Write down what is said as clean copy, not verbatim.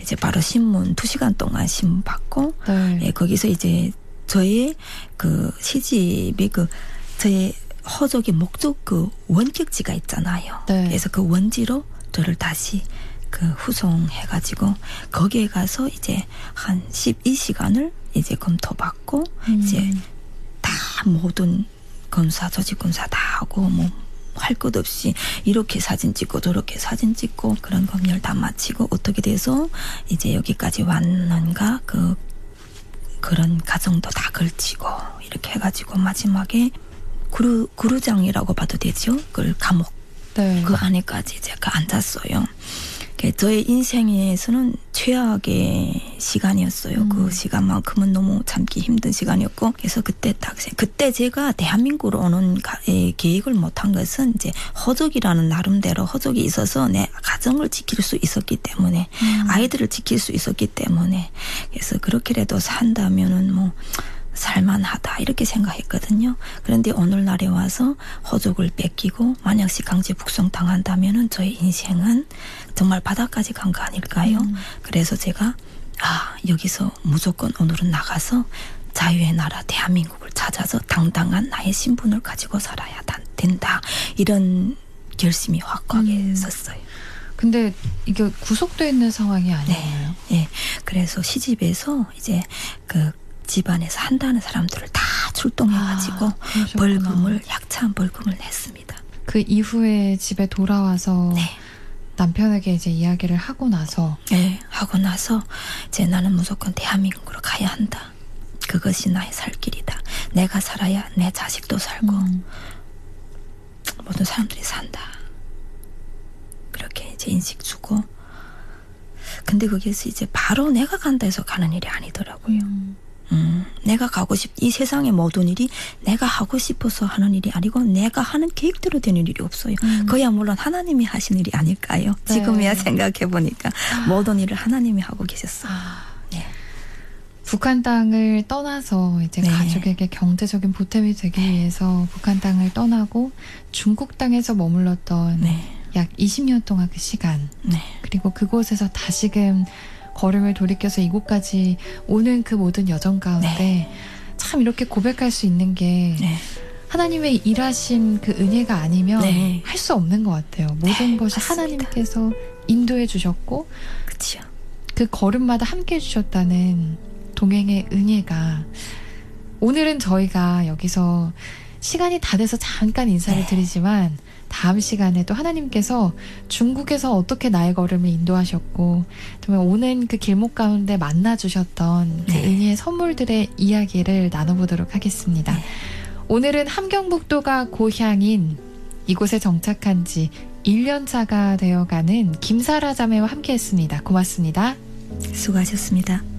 이제 바로 신문 2시간 동안 신문 받고 네. 예, 거기서 이제 저의 그 시집이 그 저의 허족의 목적 그 원격지가 있잖아요. 네. 그래서 그 원지로 저를 다시 그 후송해가지고 거기에 가서 이제 한 12시간을 이제 검토받고 이제 다 모든 검사 조직 검사 다 하고 뭐 할 것 없이 이렇게 사진 찍고 저렇게 사진 찍고 그런 검열 다 마치고 어떻게 돼서 이제 여기까지 왔는가 그런 과정도 다 걸치고 이렇게 해가지고 마지막에 구루장이라고 봐도 되죠. 그 감옥 네. 그 안에까지 제가 앉았어요. 저의 인생에서는 최악의 시간이었어요. 그 시간만큼은 너무 참기 힘든 시간이었고, 그래서 그때 제가 대한민국으로 오는 계획을 못한 것은 이제 허족이라는 나름대로 허족이 있어서 내 가정을 지킬 수 있었기 때문에, 아이들을 지킬 수 있었기 때문에, 그래서 그렇게라도 산다면은 뭐 살만하다 이렇게 생각했거든요. 그런데 오늘날에 와서 허족을 뺏기고 만약시 강제 북송 당한다면은 저의 인생은 정말 바닥까지 간 거 아닐까요? 그래서 제가 여기서 무조건 오늘은 나가서 자유의 나라 대한민국을 찾아서 당당한 나의 신분을 가지고 살아야 된다. 이런 결심이 확고하게 섰어요. 근데 이게 구속돼 있는 상황이 아니에요? 네. 그래서 시집에서 이제 그 집안에서 한다는 사람들을 다 출동해가지고 벌금을 약찬 벌금을 냈습니다. 그 이후에 집에 돌아와서 네. 남편에게 이제 이야기를 하고 나서 하고 나서 이제 나는 무조건 대한민국으로 가야 한다. 그것이 나의 살 길이다. 내가 살아야 내 자식도 살고 모든 사람들이 산다. 그렇게 이제 인식 주고 근데 거기에서 이제 바로 내가 간다 해서 가는 일이 아니더라고요. 내가 가고 이 세상의 모든 일이 내가 하고 싶어서 하는 일이 아니고 내가 하는 계획대로 되는 일이 없어요. 그야 물론 하나님이 하신 일이 아닐까요? 네. 지금이야 생각해보니까 모든 일을 하나님이 하고 계셨어요. 네. 북한 땅을 떠나서 이제 네. 가족에게 경제적인 보탬이 되기 위해서 북한 땅을 떠나고 중국 땅에서 머물렀던 약 20년 동안 그 시간 그리고 그곳에서 다시금 걸음을 돌이켜서 이곳까지 오는 그 모든 여정 가운데 참 이렇게 고백할 수 있는 게 하나님의 일하신 그 은혜가 아니면 할 수 없는 것 같아요. 모든 것이 맞습니다. 하나님께서 인도해 주셨고 그렇죠. 그 걸음마다 함께 해주셨다는 동행의 은혜가 오늘은 저희가 여기서 시간이 다 돼서 잠깐 인사를 드리지만 다음 시간에 또 하나님께서 중국에서 어떻게 나의 걸음을 인도하셨고 정말 오는 그 길목 가운데 만나주셨던 그 은혜의 선물들의 이야기를 나눠보도록 하겠습니다. 오늘은 함경북도가 고향인 이곳에 정착한 지 1년차가 되어가는 김사라 자매와 함께했습니다. 고맙습니다. 수고하셨습니다.